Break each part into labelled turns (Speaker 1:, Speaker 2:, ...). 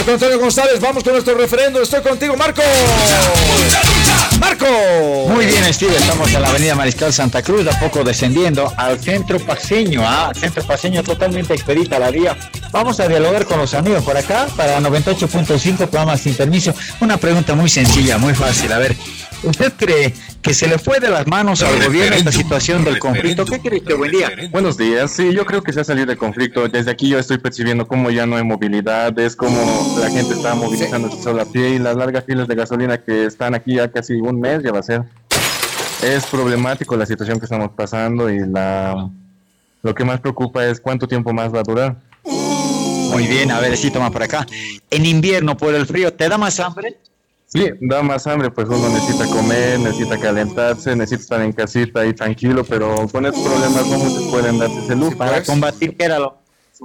Speaker 1: Marco Antonio González, vamos con nuestro referendo. Estoy contigo, Marco. Marco.
Speaker 2: Muy bien, Steve, estamos en la avenida Mariscal Santa Cruz, a poco descendiendo al centro paseño, centro paseño totalmente expedita la vía. Vamos a dialogar con los amigos por acá para 98.5, programa Sin Permiso. Una pregunta muy sencilla, muy fácil. A ver, ¿usted cree que se le fue de las manos al gobierno esta situación del conflicto? ¿Qué cree usted? Buen día.
Speaker 3: Buenos días. Sí, yo creo que se ha salido del conflicto. Desde aquí yo estoy percibiendo cómo ya no hay movilidad, es como la gente está movilizándose solo a pie y las largas filas de gasolina que están aquí ya casi un mes ya va a ser. Es problemático la situación que estamos pasando y lo que más preocupa es cuánto tiempo más va a durar.
Speaker 2: Muy bien, a ver, sí, toma por acá. En invierno, por el frío, ¿te da más hambre?
Speaker 3: Sí, da más hambre, pues uno necesita comer, necesita calentarse, necesita estar en casita y tranquilo, pero con estos problemas no muchos pueden darse ese lujo.
Speaker 2: Para combatir, ¿qué era lo?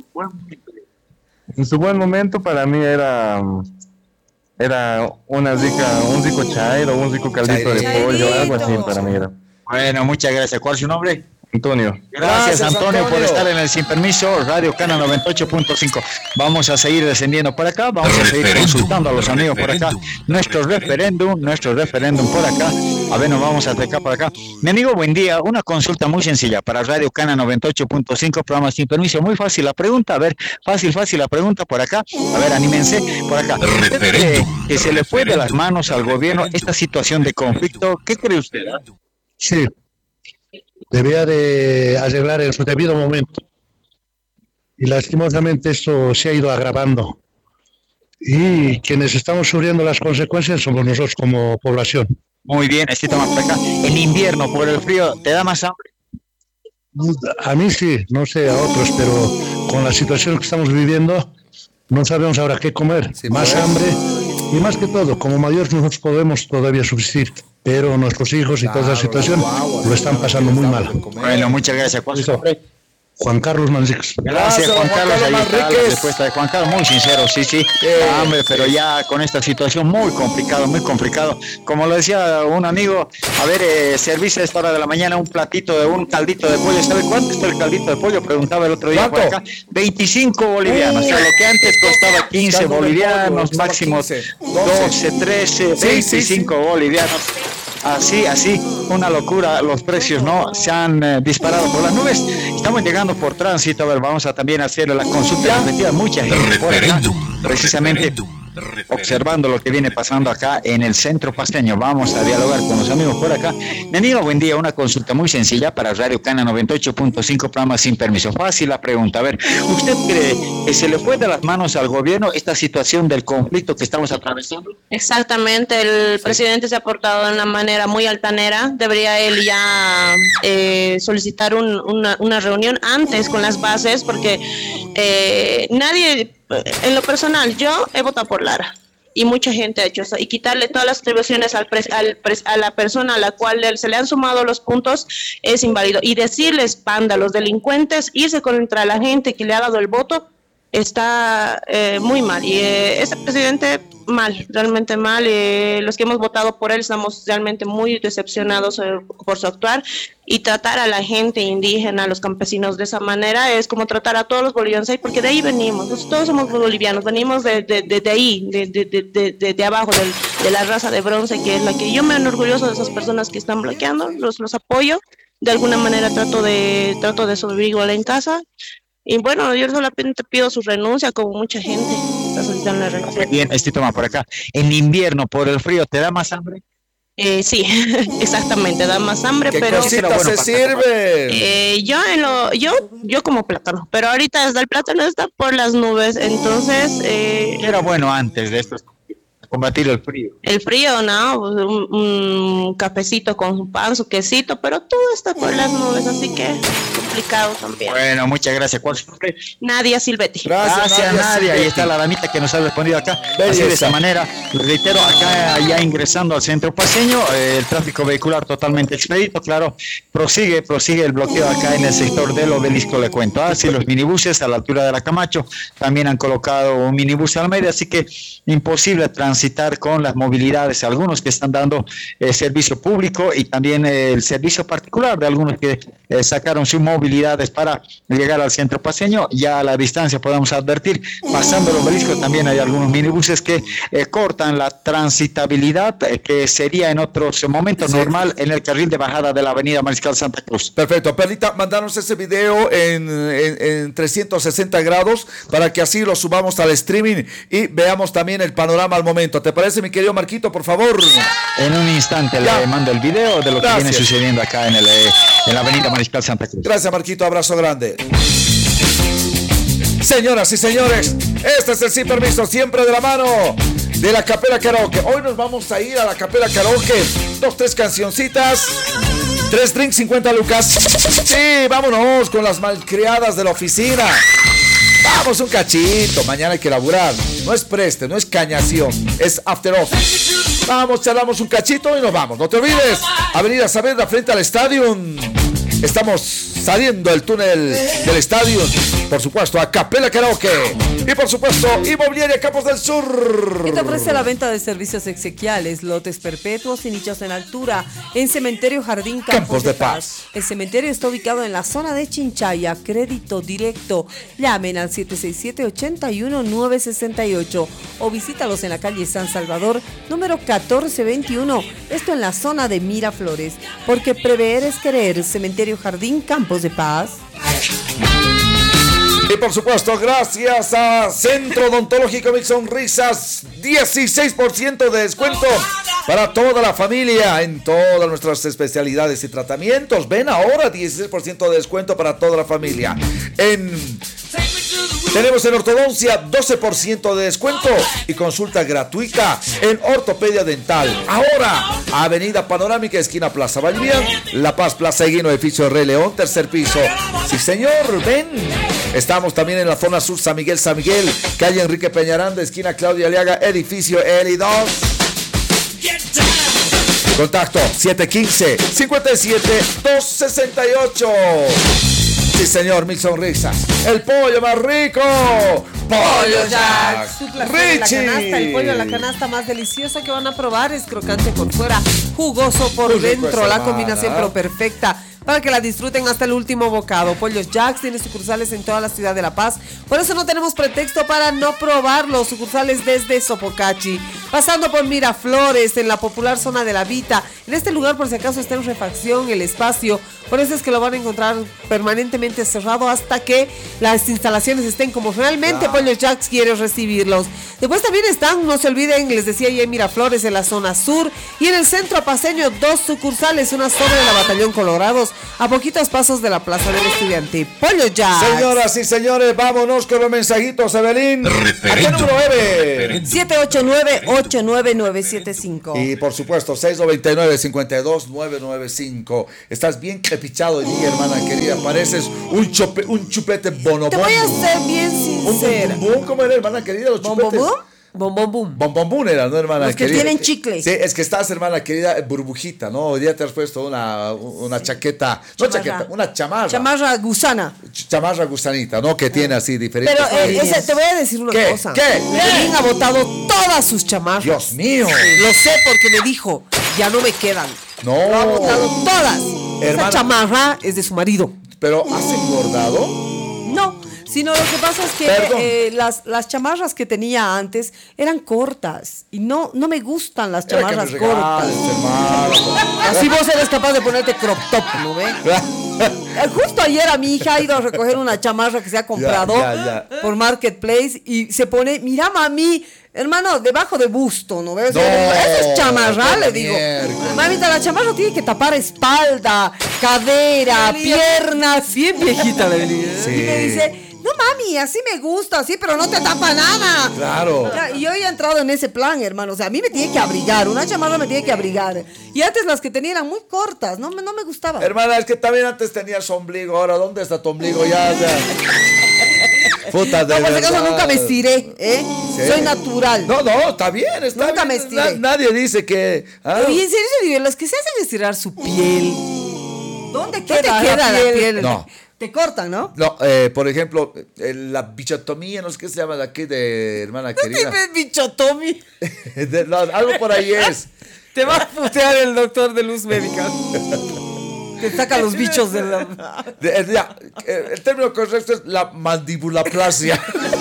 Speaker 3: En su buen momento para mí era un rico chairo, un rico caldito de pollo, algo así para mí era.
Speaker 2: Bueno, muchas gracias. ¿Cuál es su nombre?
Speaker 3: Antonio.
Speaker 2: Gracias, Antonio, por estar en el Sin Permiso, Radio Cana 98.5. Vamos a seguir descendiendo por acá, vamos a seguir consultando a los amigos por acá. Nuestro referéndum por acá. A ver, nos vamos a acercar por acá. Mi amigo, buen día. Una consulta muy sencilla para Radio Cana 98.5, programa Sin Permiso. Muy fácil la pregunta, a ver, fácil la pregunta por acá. A ver, anímense por acá. ¿Usted cree que se le fue de las manos al gobierno esta situación de conflicto? ¿Qué cree usted?
Speaker 4: Sí. Debía de arreglar en su debido momento y lastimosamente esto se ha ido agravando y quienes estamos sufriendo las consecuencias somos nosotros como población.
Speaker 2: Muy bien, estamos por acá. En invierno, por el frío, ¿te da más hambre?
Speaker 4: A mí sí, no sé a otros, pero con la situación que estamos viviendo no sabemos ahora qué comer, sí, más hambre y más que todo, como mayores nosotros podemos todavía subsistir, pero nuestros hijos y toda la situación lo están pasando muy mal.
Speaker 2: Bueno, muchas gracias. ¿Cuál es su nombre?
Speaker 4: Juan Carlos Manríquez.
Speaker 2: Gracias, Juan Carlos. Ahí está la respuesta de Juan Carlos, muy sincero, sí. Hambre, pero ya con esta situación muy complicado. Como lo decía un amigo, a ver, servirse a esta hora de la mañana un platito de un caldito de pollo. ¿Sabe cuánto está el caldito de pollo? Preguntaba el otro día por acá. 25 bolivianos. O sea, lo que antes costaba 15 bolivianos, máximo 12, 13, 25 bolivianos. Así, una locura, los precios no se han disparado por las nubes. Estamos llegando por tránsito, a ver, vamos a también hacer la consulta respectiva, mucha gente por acá, precisamente observando lo que viene pasando acá en el centro paseño. Vamos a dialogar con los amigos por acá. Mi amigo, buen día, una consulta muy sencilla para Radio Cana 98.5, programa Sin Permiso. Fácil la pregunta, a ver, ¿usted cree que se le fue de las manos al gobierno esta situación del conflicto que estamos atravesando?
Speaker 5: Exactamente, el presidente se ha portado de una manera muy altanera. Debería él ya solicitar una reunión antes con las bases, porque nadie, en lo personal, yo he votado por Lara y mucha gente ha hecho eso, y quitarle todas las atribuciones a la persona a la cual se le han sumado los puntos es inválido, y decirles panda, los delincuentes, irse contra la gente que le ha dado el voto está muy mal, y este presidente realmente mal. Los que hemos votado por él estamos realmente muy decepcionados por su actuar, y tratar a la gente indígena, a los campesinos de esa manera es como tratar a todos los bolivianos, porque de ahí venimos, todos somos bolivianos, venimos de ahí, de abajo, de la raza de bronce, que es la que yo me enorgulloso de esas personas que están bloqueando, los apoyo, de alguna manera trato de sobrevivir igual en casa. Y bueno, yo solamente pido su renuncia, como mucha gente está solicitando la renuncia.
Speaker 2: Bien, toma por acá. En invierno, por el frío, ¿te da más hambre?
Speaker 5: Sí, exactamente, da más hambre,
Speaker 1: ¿Qué
Speaker 5: pero
Speaker 1: cosita bueno se sirve?
Speaker 5: Yo como plátano, pero ahorita el plátano está por las nubes, entonces...
Speaker 2: Era bueno antes de esto, combatir el frío.
Speaker 5: El frío, ¿no? Un cafecito con su pan, su quesito, pero todo está por las nubes, así que complicado también.
Speaker 2: Bueno, muchas gracias. ¿Cuál es su nombre?
Speaker 5: Nadia Silvetti.
Speaker 2: Gracias, Nadia. Ahí está la damita que nos ha respondido acá. Así de esa manera, reitero, acá ya ingresando al centro paseño, el tráfico vehicular totalmente expedito, claro, prosigue el bloqueo acá en el sector del Obelisco, le cuento. Así los minibuses a la altura de la Camacho también han colocado un minibús al medio, así que imposible transitar transitar con las movilidades, algunos que están dando servicio público y también el servicio particular de algunos que sacaron sus movilidades para llegar al centro paseño. Ya a la distancia podemos advertir, pasando el Obelisco también hay algunos minibuses que cortan la transitabilidad que sería en otros momentos normal en el carril de bajada de la avenida Mariscal Santa Cruz.
Speaker 1: Perfecto, Perlita, mandanos ese video en 360 grados para que así lo subamos al streaming y veamos también el panorama al momento. ¿Te parece, mi querido Marquito, por favor?
Speaker 2: En un instante le mando el video de lo que viene sucediendo acá en la avenida Mariscal Santa Cruz.
Speaker 1: Gracias, Marquito, abrazo grande. Señoras y señores, este es el Sin Permiso, siempre de la mano de la Capela Karaoke. Hoy nos vamos a ir a la Capela Karaoke. 2-3 cancioncitas, 3 drinks, 50 lucas. Sí, vámonos con las malcriadas de la oficina. Vamos un cachito, mañana hay que laburar. No es preste, no es cañación, es after office. Vamos, charlamos un cachito y nos vamos. No te olvides, Avenida Saavedra frente al estadio. Estamos saliendo del túnel del estadio, por supuesto, a Capela Karaoke. Y por supuesto, Inmobiliaria Campos del Sur,
Speaker 6: que te ofrece la venta de servicios exequiales, lotes perpetuos y nichos en altura, en Cementerio Jardín Campos de Paz. El cementerio está ubicado en la zona de Chinchaya. Crédito directo. Llamen al 767-81-968 o visítalos en la calle San Salvador, número 1421. Esto en la zona de Miraflores. Porque prever es querer. Cementerio Jardín Campos de Paz.
Speaker 1: Y por supuesto, gracias a Centro Odontológico Mil Sonrisas, 16% de descuento para toda la familia en todas nuestras especialidades y tratamientos. Ven ahora, 16% de descuento para toda la familia. Tenemos en ortodoncia 12% de descuento y consulta gratuita en ortopedia dental. Ahora, Avenida Panorámica, esquina Plaza Valvián, La Paz, Plaza Eguino, edificio Rey León, tercer piso. Sí, señor, ven. Estamos también en la zona sur, San Miguel, calle Enrique Peñaranda, esquina Claudia Aliaga, edificio Eli 2. Contacto 715-57-268. Sí, señor, Mil Sonrisas. El pollo más rico. Pollo Jack.
Speaker 6: Richie. El pollo a la canasta más deliciosa que van a probar es crocante por fuera, jugoso por dentro. La combinación pero perfecta para que la disfruten hasta el último bocado. Pollos Jacks tiene sucursales en toda la ciudad de La Paz. Por eso no tenemos pretexto para no probarlo. Sucursales desde Sopocachi, pasando por Miraflores, en la popular zona de La Vita. En este lugar, por si acaso, está en refacción el espacio. Por eso es que lo van a encontrar permanentemente cerrado hasta que las instalaciones estén como realmente Pollos Jacks quiere recibirlos. Después también están, no se olviden, les decía ya en Miraflores, en la zona sur, y en el centro paseño 2 sucursales, una sobre la Batallón Colorados, a poquitos pasos de la Plaza del Estudiante. Pollo Jacks.
Speaker 1: Señoras y señores, vámonos con los mensajitos, Evelyn. ¿A qué número, Eve?
Speaker 6: 789-89975.
Speaker 1: Y por supuesto, 699-52995. Estás bien pichado hoy día, hermana querida. Pareces un chupete bonobón.
Speaker 6: Te voy a ser bien sincera.
Speaker 1: ¿Cómo era, hermana querida? Los chupetes. Bombón era, ¿no, hermana
Speaker 6: los que
Speaker 1: querida?
Speaker 6: Tienen chicle.
Speaker 1: Sí, es que estás, hermana querida, burbujita, ¿no? Hoy día te has puesto una chaqueta. No chaqueta, una chamarra.
Speaker 6: Chamarra gusana.
Speaker 1: Chamarra gusanita, ¿no? Que tiene así diferentes.
Speaker 6: Pero te voy a decir una cosa.
Speaker 1: ¿Qué?
Speaker 6: Lenín ha botado todas sus chamarras.
Speaker 1: Dios mío.
Speaker 6: Lo sé porque me dijo, ya no me quedan.
Speaker 1: No.
Speaker 6: Lo ha botado todas.
Speaker 1: Hermana,
Speaker 6: esa chamarra es de su marido.
Speaker 1: ¿Pero has engordado?
Speaker 6: No. Sino lo que pasa es que las chamarras que tenía antes eran cortas y no me gustan las chamarras cortas. Así vos eres capaz de ponerte crop top, ¿no ves? Justo ayer a mi hija ha ido a recoger una chamarra que se ha comprado por Marketplace y se pone, mira mami, hermano, debajo de busto, ¿no ves? No, eso es chamarra, le digo. Mamita, la chamarra tiene que tapar espalda, cadera, piernas. Bien viejita le digo. Sí. Y me dice, no mami, así me gusta, así, pero no te tapa nada.
Speaker 1: Claro.
Speaker 6: Y yo he entrado en ese plan, hermano. O sea, a mí me tiene que abrigar, una chamarra me tiene que abrigar. Y antes las que tenía eran muy cortas, no me gustaban.
Speaker 1: Hermana, es que también antes tenías ombligo, ahora ¿dónde está tu ombligo? Ya. Puta de
Speaker 6: no, por si acaso nunca me estiré, ¿eh? ¿Sí? Soy natural.
Speaker 1: No, está bien, está nunca bien. Me estiré. Nadie dice que...
Speaker 6: Y en serio, las que se hacen estirar su piel, ¿dónde queda la piel?
Speaker 1: No.
Speaker 6: Te cortan, ¿no?
Speaker 1: No, por ejemplo, la bichotomía, no sé qué se llama de aquí de hermana querida.
Speaker 6: ¿Qué es bichotomía?
Speaker 1: Algo por ahí es.
Speaker 6: Te va a putear el doctor de luz médica. Te saca los bichos de la...
Speaker 1: El término correcto es la mandibulaplasia.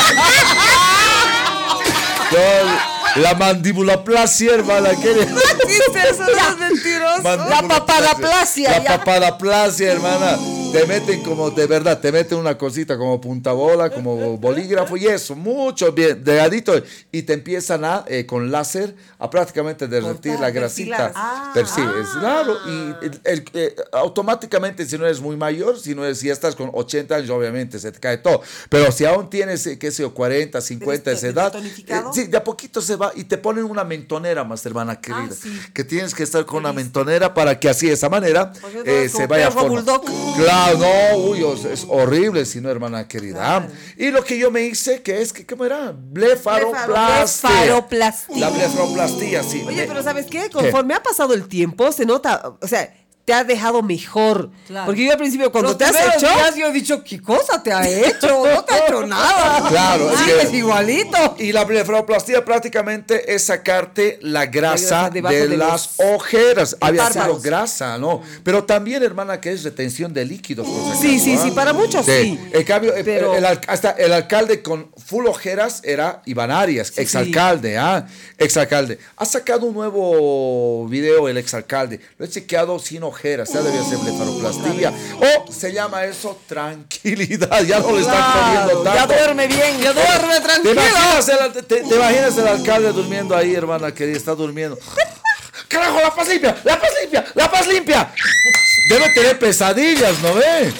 Speaker 1: La mandibulaplasia, hermana querida.
Speaker 6: Eso no es mentiroso.
Speaker 5: La papadaplasia.
Speaker 1: La papadaplasia, hermana. Te meten como, de verdad, te meten una cosita como punta bola, como bolígrafo y eso, mucho bien, delgadito. Y te empiezan con láser, a prácticamente derretir la grasita. Claro. Y automáticamente, si no eres muy mayor, si ya estás con 80 años, obviamente se te cae todo. Pero si aún tienes, qué sé yo, 40, 50 esa edad, sí, de a poquito se va y te ponen una mentonera más, hermana querida. Que tienes que estar con una mentonera para que así, de esa manera, se vaya a formar. Claro, no, es horrible, si no, hermana querida. Claro. Y lo que yo me hice, ¿cómo era? Blefaroplastia. La blefaroplastia, sí.
Speaker 6: Oye, pero ¿sabes qué? Conforme ha pasado el tiempo, se nota, o sea, te ha dejado mejor. Claro. Porque yo al principio, cuando te has hecho, yo he dicho, ¿qué cosa te ha hecho? No te ha hecho nada.
Speaker 1: Claro,
Speaker 6: es igualito.
Speaker 1: Y la blefaroplastia prácticamente es sacarte la grasa de las ojeras. Había sido grasa, ¿no? Pero también, hermana, que es retención de líquidos.
Speaker 6: Sí, para muchos sí.
Speaker 1: En cambio, pero... hasta el alcalde con full ojeras era Iván Arias, exalcalde. Exalcalde. Ha sacado un nuevo video el exalcalde. Lo he chequeado sin ojeras. Ya debía ser blefaroplastia. O se llama eso tranquilidad. Ya no le están poniendo tanto.
Speaker 6: Ya duerme bien, ya duerme tranquilo.
Speaker 1: ¿Te imaginas el alcalde durmiendo ahí, hermana querida? Está durmiendo. ¡Carajo, la paz limpia! ¡La paz limpia! ¡La paz limpia! Debe tener pesadillas, ¿no ve?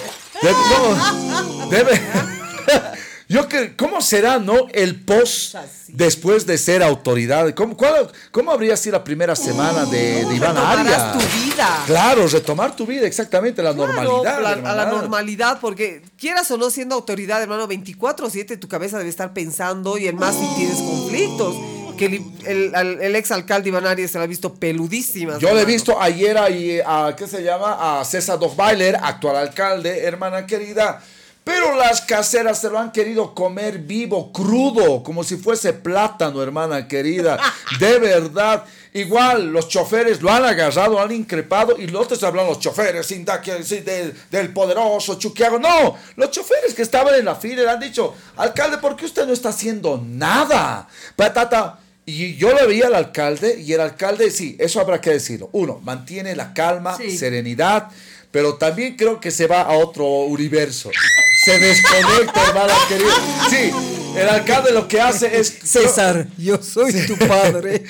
Speaker 1: Debe. ¿Cómo será, no? El post después de ser autoridad. ¿Cómo habría sido la primera semana de Iván Arias?
Speaker 6: Tu vida.
Speaker 1: Claro, retomar tu vida, exactamente, la normalidad.
Speaker 6: A la normalidad, porque quieras o no siendo autoridad, hermano, 24/7 tu cabeza debe estar pensando y más si tienes conflictos. Que el exalcalde Iván Arias se la ha visto peludísima.
Speaker 1: Yo le he visto ayer ¿qué se llama? A César Dochweiler, actual alcalde, hermana querida. Pero las caseras se lo han querido comer vivo, crudo, como si fuese plátano, hermana querida. De verdad. Igual, los choferes lo han agarrado, lo han increpado. Y los otros hablan los choferes del poderoso Chuquiago. No, los choferes que estaban en la fila le han dicho, alcalde, ¿por qué usted no está haciendo nada? Patata. Y yo le veía al alcalde, y el alcalde, sí, eso habrá que decirlo. Uno, mantiene la calma, serenidad, pero también creo que se va a otro universo. Se desconecta, hermana querida. Sí, el alcalde lo que hace es...
Speaker 6: César, yo soy tu padre.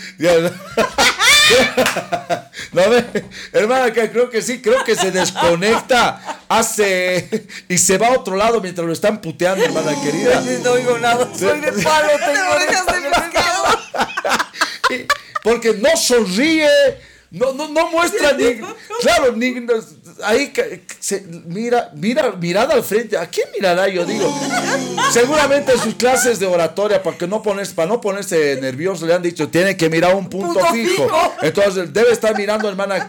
Speaker 1: No, hermana, que creo que sí, creo que se desconecta, y se va a otro lado mientras lo están puteando, hermana querida.
Speaker 6: No oigo nada, soy de palo, tengo orejas de pescado.
Speaker 1: Porque no sonríe, no muestra ni... Claro, ahí mirada al frente. ¿A quién mirará? Yo digo. Seguramente en sus clases de oratoria, para no ponerse nervioso, le han dicho, tiene que mirar un punto fijo. Entonces debe estar mirando, hermana